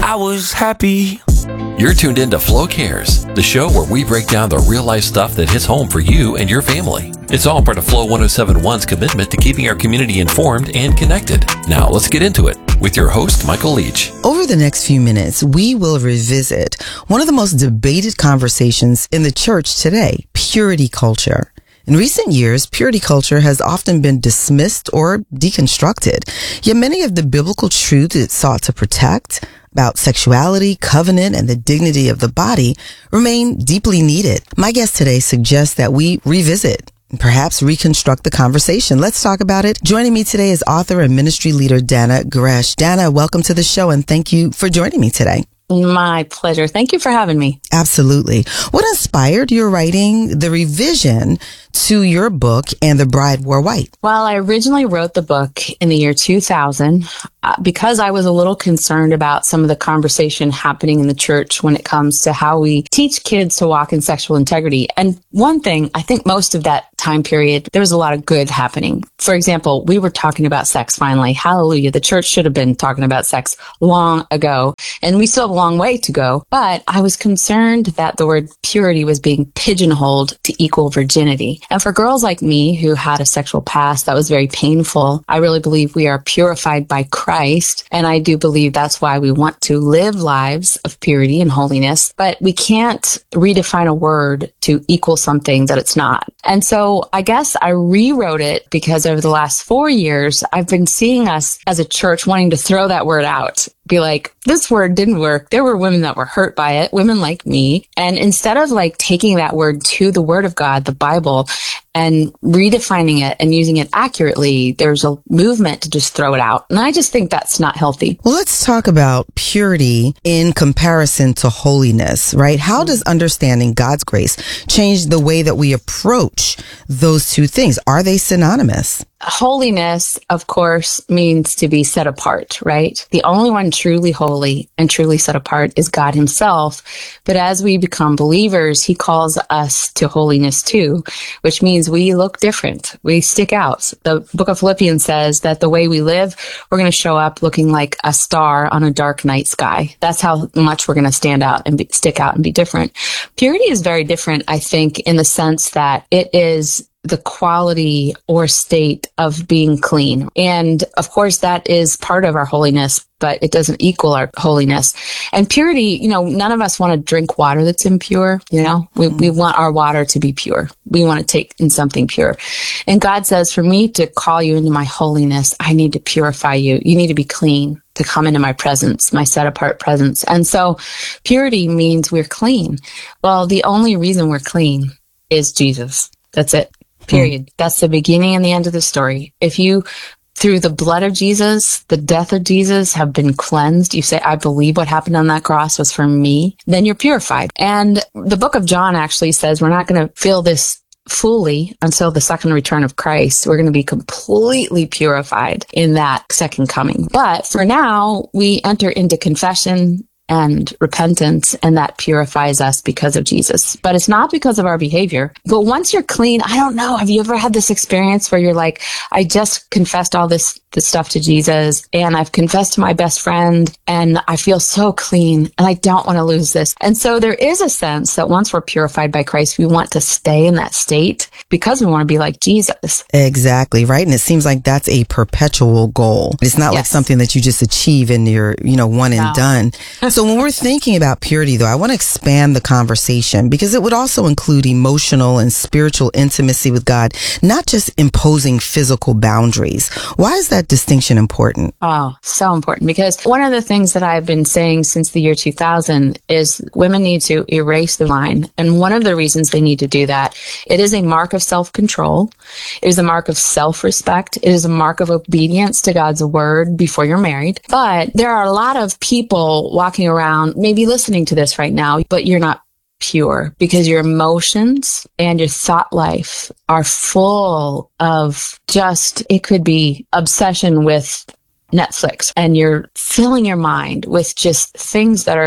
I was happy. You're tuned into Flow Cares, the show where we break down the real life stuff that hits home for you and your family. It's all part of Flow 1071's commitment to keeping our community informed and connected. Now let's get into it with your host, Michael Leach. Over the next few minutes, we will revisit one of the most debated conversations in the church today, purity culture. In recent years, purity culture has often been dismissed or deconstructed, yet many of the biblical truths it sought to protect about sexuality, covenant, and the dignity of the body remain deeply needed. My guest today suggests that we revisit and perhaps reconstruct the conversation. Let's talk about it. Joining me today is author and ministry leader Dannah Gresh. Dannah, welcome to the show and thank you for joining me today. My pleasure. Thank you for having me. Absolutely. What inspired your writing the revision to your book, And the Bride Wore White? Well, I originally wrote the book in the year 2000 because I was a little concerned about some of the conversation happening in the church when it comes to how we teach kids to walk in sexual integrity. And one thing, I think most of that time period, there was a lot of good happening. For example, we were talking about sex finally. Hallelujah. The church should have been talking about sex long ago, and we still have a long way to go. But I was concerned that the word purity was being pigeonholed to equal virginity. And for girls like me who had a sexual past that was very painful, I really believe we are purified by Christ. And I do believe that's why we want to live lives of purity and holiness. But we can't redefine a word to equal something that it's not. And so I guess I rewrote it because over the last 4 years, I've been seeing us as a church wanting to throw that word out. Be like, this word didn't work. There were women that were hurt by it, women like me. And instead of taking that word to the word of God, the Bible, and redefining it and using it accurately, there's a movement to just throw it out. And I just think that's not healthy. Well, let's talk about purity in comparison to holiness, right? How does understanding God's grace change the way that we approach those two things? Are they synonymous? Holiness, of course, means to be set apart, right? The only one truly holy and truly set apart is God himself. But as we become believers, he calls us to holiness too, which means we look different. We stick out. The book of Philippians says that the way we live, we're going to show up looking like a star on a dark night sky. That's how much we're going to stand out and stick out and be different. Purity is very different, I think, in the sense that it is the quality or state of being clean. And of course, that is part of our holiness, but it doesn't equal our holiness. And purity, none of us want to drink water that's impure. We want our water to be pure. We want to take in something pure. And God says, for me to call you into my holiness, I need to purify you. You need to be clean to come into my presence, my set apart presence. And so purity means we're clean. Well, the only reason we're clean is Jesus. That's it. Period. That's the beginning and the end of the story. If you, through the blood of Jesus, the death of Jesus, have been cleansed, you say, I believe what happened on that cross was for me, then you're purified. And the book of John actually says we're not going to feel this fully until the second return of Christ. We're going to be completely purified in that second coming. But for now, we enter into confession and repentance, and that purifies us because of Jesus. But it's not because of our behavior. But once you're clean, I don't know, have you ever had this experience where you're like, I just confessed all this stuff to Jesus, and I've confessed to my best friend, and I feel so clean, and I don't want to lose this. And so there is a sense that once we're purified by Christ, we want to stay in that state because we want to be like Jesus. Exactly, right? And it seems like that's a perpetual goal. It's not like something that you just achieve in your, one and done. So when we're thinking about purity, though, I want to expand the conversation because it would also include emotional and spiritual intimacy with God, not just imposing physical boundaries. Why is that distinction important? Oh, so important, because one of the things that I've been saying since the year 2000 is women need to erase the line. And one of the reasons they need to do that, it is a mark of self-control. It is a mark of self-respect. It is a mark of obedience to God's word before you're married. But there are a lot of people walking around, maybe listening to this right now, but you're not pure because your emotions and your thought life are full of it could be obsession with Netflix, and you're filling your mind with just things that are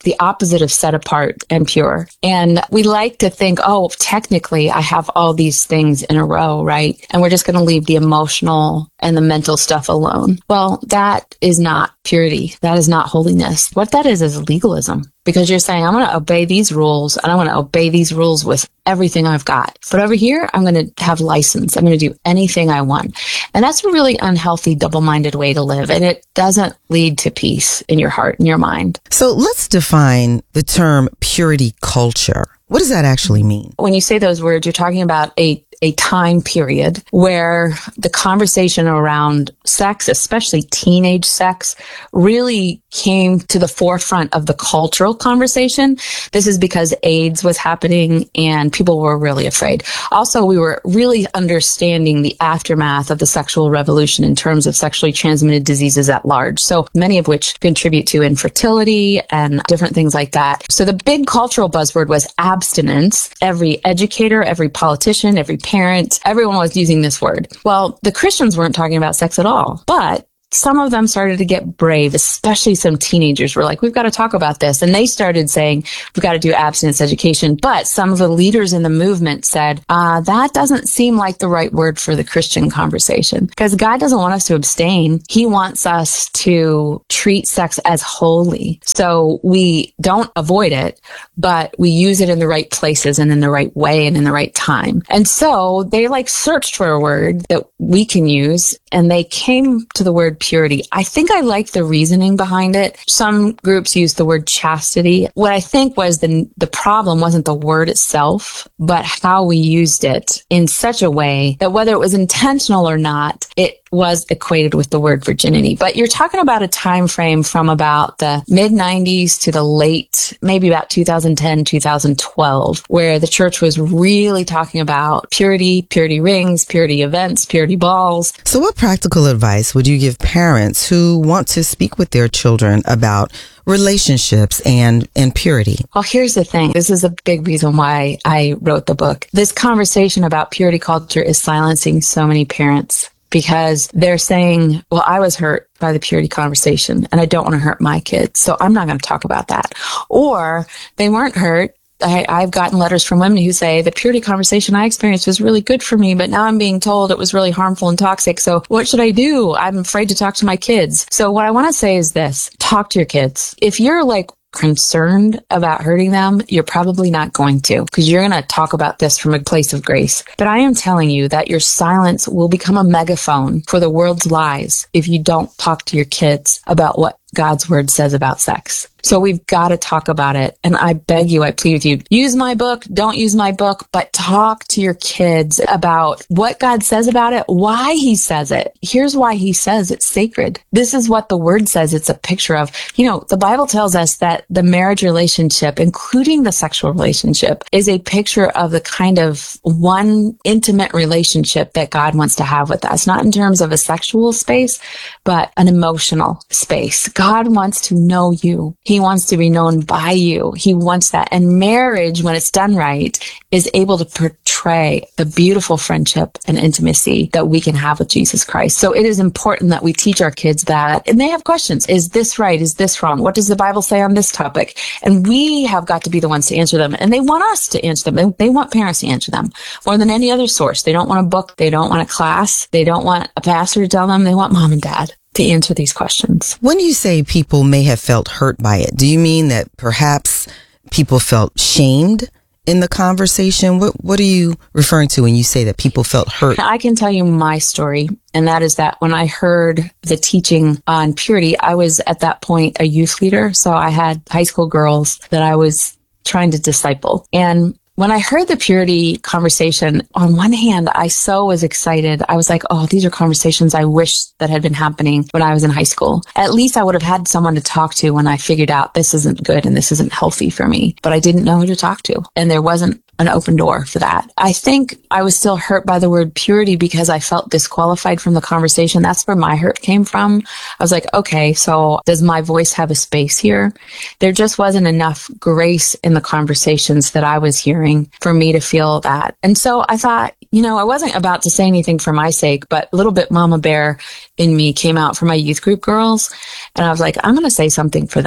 the opposite of set apart and pure. And we like to think, oh, technically I have all these things in a row, right? And we're just going to leave the emotional and the mental stuff alone. Well, that is not purity. That is not holiness. What that is legalism. Because you're saying, I'm going to obey these rules, and I'm going to obey these rules with everything I've got. But over here, I'm going to have license. I'm going to do anything I want. And that's a really unhealthy, double-minded way to live. And it doesn't lead to peace in your heart and your mind. So let's define the term purity culture. What does that actually mean? When you say those words, you're talking about a time period where the conversation around sex, especially teenage sex, really came to the forefront of the cultural conversation. This is because AIDS was happening and people were really afraid. Also, we were really understanding the aftermath of the sexual revolution in terms of sexually transmitted diseases at large. So many of which contribute to infertility and different things like that. So the big cultural buzzword was abstinence. Every educator, every politician, every parent, everyone was using this word. Well, the Christians weren't talking about sex at all, but some of them started to get brave, especially some teenagers were like, we've got to talk about this. And they started saying, we've got to do abstinence education. But some of the leaders in the movement said, that doesn't seem like the right word for the Christian conversation, because God doesn't want us to abstain. He wants us to treat sex as holy. So we don't avoid it, but we use it in the right places and in the right way and in the right time. And so they searched for a word that we can use, and they came to the word purity. I think I like the reasoning behind it. Some groups use the word chastity. What I think was the problem wasn't the word itself, but how we used it in such a way that whether it was intentional or not, it was equated with the word virginity. But you're talking about a time frame from about the mid 90s to the late, maybe about 2010, 2012, where the church was really talking about purity, purity rings, purity events, purity balls. So what practical advice would you give parents who want to speak with their children about relationships and purity? Well, here's the thing. This is a big reason why I wrote the book. This conversation about purity culture is silencing so many parents, because they're saying, well, I was hurt by the purity conversation and I don't want to hurt my kids, so I'm not going to talk about that. Or they weren't hurt. I've gotten letters from women who say the purity conversation I experienced was really good for me, but now I'm being told it was really harmful and toxic. So what should I do? I'm afraid to talk to my kids. So what I want to say is this: talk to your kids. If you're concerned about hurting them, you're probably not going to, because you're going to talk about this from a place of grace. But I am telling you that your silence will become a megaphone for the world's lies if you don't talk to your kids about what God's word says about sex. So we've got to talk about it. And I beg you, I plead with you, use my book, don't use my book, but talk to your kids about what God says about it, why he says it. Here's why he says it's sacred. This is what the word says it's a picture of. The Bible tells us that the marriage relationship, including the sexual relationship, is a picture of the kind of one intimate relationship that God wants to have with us, not in terms of a sexual space, but an emotional space. God wants to know you. He wants to be known by you. He wants that. And marriage, when it's done right, is able to portray the beautiful friendship and intimacy that we can have with Jesus Christ. So it is important that we teach our kids that. And they have questions. Is this right? Is this wrong? What does the Bible say on this topic? And we have got to be the ones to answer them. And they want us to answer them. They want parents to answer them more than any other source. They don't want a book. They don't want a class. They don't want a pastor to tell them. They want mom and dad to answer these questions. When you say people may have felt hurt by it, do you mean that perhaps people felt shamed in the conversation? What are you referring to when you say that people felt hurt? I can tell you my story, and that is that when I heard the teaching on purity, I was at that point a youth leader. So I had high school girls that I was trying to disciple. And when I heard the purity conversation, on one hand, I so was excited. I was like, oh, these are conversations I wish that had been happening when I was in high school. At least I would have had someone to talk to when I figured out this isn't good and this isn't healthy for me. But I didn't know who to talk to. And there wasn't an open door for that. I think I was still hurt by the word purity because I felt disqualified from the conversation. That's where my hurt came from. I was like, okay, so does my voice have a space here? There just wasn't enough grace in the conversations that I was hearing for me to feel that. And so I thought, I wasn't about to say anything for my sake, but a little bit mama bear in me came out for my youth group girls. And I was like, I'm going to say something for them.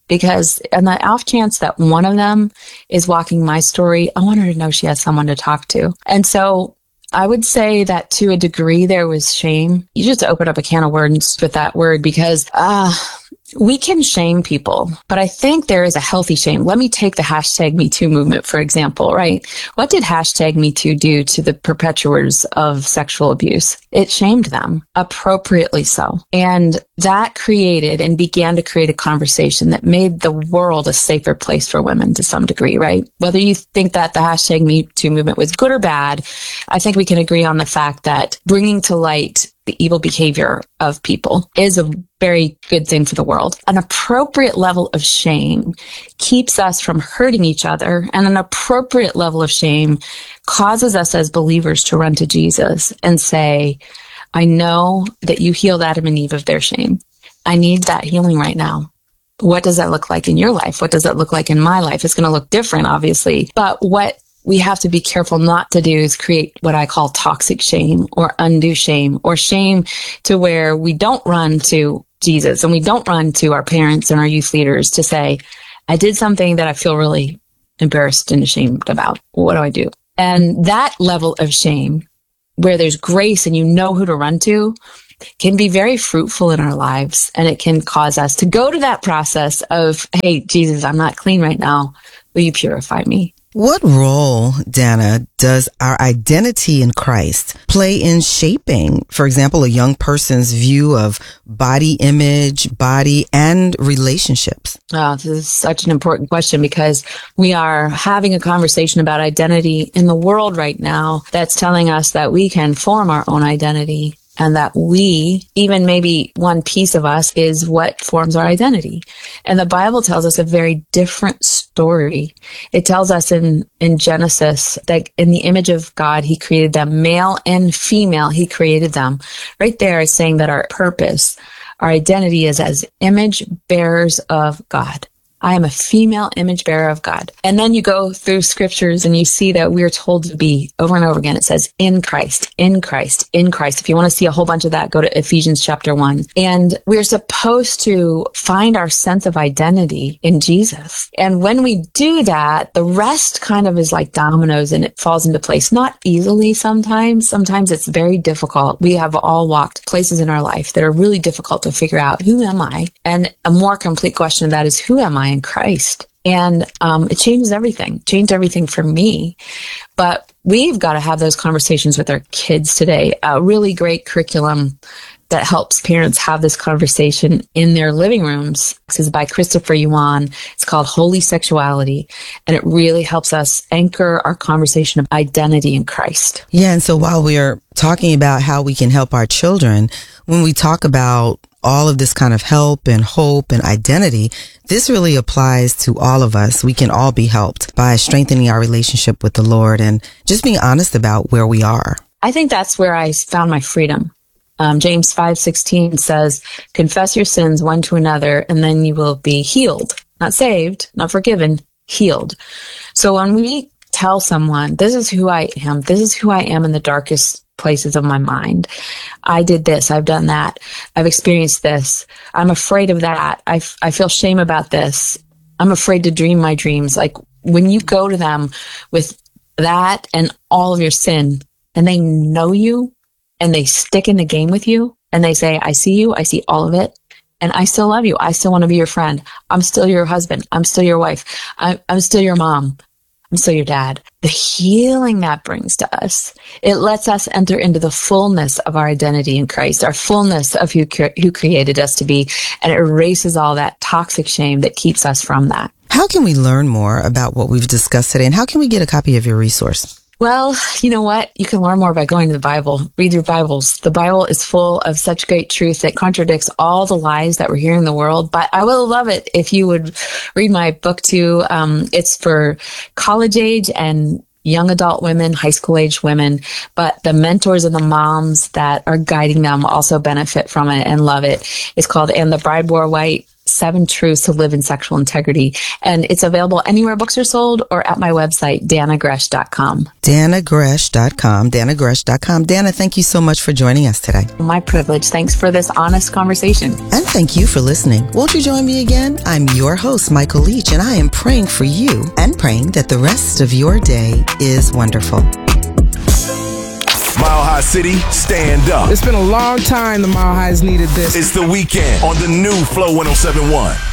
because on the off chance that one of them is walking my story, I want her to know she has someone to talk to. And so I would say that to a degree there was shame. You just open up a can of worms with that word, because we can shame people, but I think there is a healthy shame. Let me take the hashtag #MeToo movement, for example, right? What did hashtag #MeToo do to the perpetuators of sexual abuse? It shamed them, appropriately so. And that created and began to create a conversation that made the world a safer place for women to some degree, right? Whether you think that the hashtag #MeToo movement was good or bad, I think we can agree on the fact that bringing to light the evil behavior of people is a very good thing for the world. An appropriate level of shame keeps us from hurting each other, and an appropriate level of shame causes us as believers to run to Jesus and say, I know that you healed Adam and Eve of their shame. I need that healing right now. What does that look like in your life? What does that look like in my life? It's going to look different, obviously, but what we have to be careful not to do is create what I call toxic shame or undue shame, or shame to where we don't run to Jesus and we don't run to our parents and our youth leaders to say, I did something that I feel really embarrassed and ashamed about. What do I do? And that level of shame, where there's grace and you know who to run to, can be very fruitful in our lives. And it can cause us to go to that process of, hey, Jesus, I'm not clean right now. Will you purify me? What role, Dana, does our identity in Christ play in shaping, for example, a young person's view of body image, body, and relationships? Oh, this is such an important question, because we are having a conversation about identity in the world right now that's telling us that we can form our own identity, and that we, even maybe one piece of us, is what forms our identity. And the Bible tells us a very different story. It tells us in Genesis that in the image of God, he created them, male and female, he created them. Right there is saying that our purpose, our identity is as image bearers of God. I am a female image bearer of God. And then you go through scriptures and you see that we're told to be, over and over again, it says, in Christ, in Christ, in Christ. If you want to see a whole bunch of that, go to Ephesians chapter 1. And we're supposed to find our sense of identity in Jesus. And when we do that, the rest kind of is like dominoes and it falls into place. Not easily sometimes. Sometimes it's very difficult. We have all walked places in our life that are really difficult to figure out, who am I? And a more complete question of that is, who am I in Christ? And it changed everything for me. But we've got to have those conversations with our kids today. A really great curriculum that helps parents have this conversation in their living rooms. This is by Christopher Yuan. It's called Holy Sexuality, and it really helps us anchor our conversation of identity in Christ. Yeah, and so while we are talking about how we can help our children, when we talk about all of this kind of help and hope and identity, this really applies to all of us. We can all be helped by strengthening our relationship with the Lord and just being honest about where we are. I think that's where I found my freedom. James 5:16 says, confess your sins one to another, and then you will be healed. Not saved, not forgiven, healed. So when we tell someone, this is who I am in the darkest places of my mind. I did this. I've done that. I've experienced this. I'm afraid of that. I feel shame about this. I'm afraid to dream my dreams. Like when you go to them with that and all of your sin, and they know you and they stick in the game with you and they say, I see you. I see all of it. And I still love you. I still want to be your friend. I'm still your husband. I'm still your wife. I'm still your mom. I'm still your dad. The healing that brings to us, it lets us enter into the fullness of our identity in Christ, our fullness of who created us to be, and it erases all that toxic shame that keeps us from that. How can we learn more about what we've discussed today, and how can we get a copy of your resource? Well, you know what? You can learn more by going to the Bible. Read your Bibles. The Bible is full of such great truth that contradicts all the lies that we're hearing in the world. But I will love it if you would read my book too. It's for college age and young adult women, high school age women, but the mentors and the moms that are guiding them also benefit from it and love it. It's called And the Bride Wore White, 7 Truths to Live in Sexual Integrity. And it's available anywhere books are sold or at my website, DanaGresh.com. DanaGresh.com, DanaGresh.com. Dana, thank you so much for joining us today. My privilege. Thanks for this honest conversation. And thank you for listening. Won't you join me again? I'm your host, Michael Leach, and I am praying for you and praying that the rest of your day is wonderful. Mile High City, stand up. It's been a long time the Mile High's needed this. It's the weekend on the new Flow 107.1.